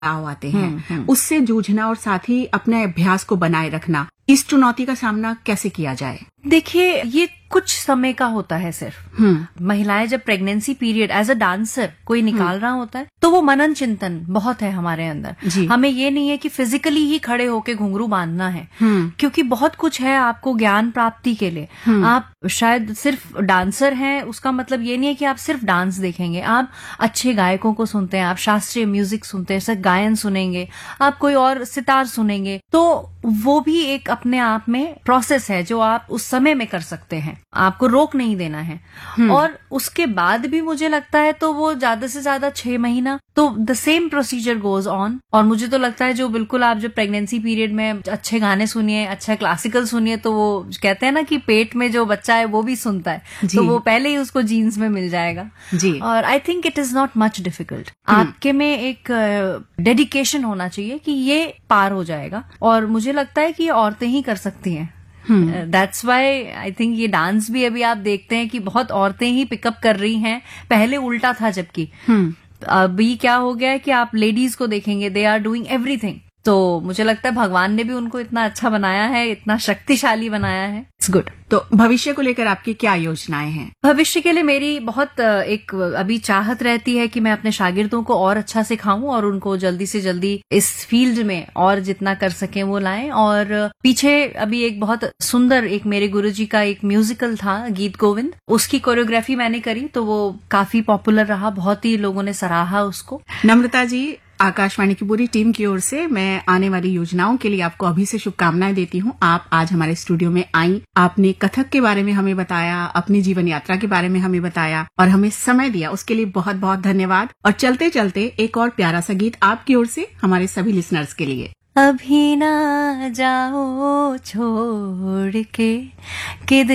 आओ आते हैं, उससे जूझना और साथ ही अपने अभ्यास को बनाए रखना, इस चुनौती का सामना कैसे किया जाए? देखिए, ये कुछ समय का होता है सिर्फ। महिलाएं जब pregnancy period as a dancer कोई निकाल रहा होता है तो वो मनन चिंतन बहुत है हमारे अंदर। हमें ये नहीं है कि फिजिकली ही खड़े होके घुंघरू बांधना है, क्योंकि बहुत कुछ है आपको ज्ञान प्राप्ति के लिए। आप शायद सिर्फ डांसर हैं उसका मतलब ये नहीं है कि आप सिर्फ डांस देखेंगे। आप अच्छे गायकों को सुनते हैं, आप शास्त्रीय म्यूजिक सुनते हैं, गायन सुनेंगे, आप कोई और सितार सुनेंगे, तो वो भी एक अपने आप में प्रोसेस है जो आप उस समय में कर सकते हैं, आपको रोक नहीं देना है। और उसके बाद भी मुझे लगता है तो वो ज्यादा से ज्यादा 6 महीना तो the same procedure goes on. और मुझे तो लगता है जो बिल्कुल आप जब प्रेगनेंसी पीरियड में अच्छे गाने सुनिए, अच्छा क्लासिकल सुनिए, तो वो कहते हैं ना कि पेट में जो बच्चा है वो भी सुनता है, तो वो पहले ही उसको जीन्स में मिल जाएगा जी। और I think it is not much difficult. आपके में एक डेडिकेशन होना चाहिए कि ये पार हो जाएगा, और मुझे लगता है कि औरतें ही कर सकती हैं। दैट्स वाई आई थिंक ये डांस भी अभी आप देखते हैं कि बहुत औरतें ही पिकअप कर रही हैं। पहले उल्टा था, जबकि अभी क्या हो गया है कि आप लेडीज को देखेंगे, दे आर डूइंग एवरीथिंग। तो मुझे लगता है भगवान ने भी उनको इतना अच्छा बनाया है, इतना शक्तिशाली बनाया है। It's good. तो भविष्य को लेकर आपकी क्या योजनाएं हैं? भविष्य के लिए मेरी बहुत एक अभी चाहत रहती है कि मैं अपने शागिर्दों को और अच्छा सिखाऊं और उनको जल्दी से जल्दी इस फील्ड में और जितना कर सकें वो लाएं। और पीछे अभी एक बहुत सुंदर एक मेरे गुरुजी का एक म्यूजिकल था, गीत गोविंद, उसकी कोरियोग्राफी मैंने करी, तो वो काफी पॉपुलर रहा, बहुत ही लोगों ने सराहा उसको। नम्रता जी, आकाशवाणी की पूरी टीम की ओर से मैं आने वाली योजनाओं के लिए आपको अभी से शुभकामनाएं देती हूँ। आप आज हमारे स्टूडियो में आई, आपने कथक के बारे में हमें बताया, अपनी जीवन यात्रा के बारे में हमें बताया और हमें समय दिया, उसके लिए बहुत बहुत धन्यवाद। और चलते चलते एक और प्यारा सा गीत आपकी ओर से हमारे सभी लिसनर्स के लिए। अभी ना जाओ छोड़ के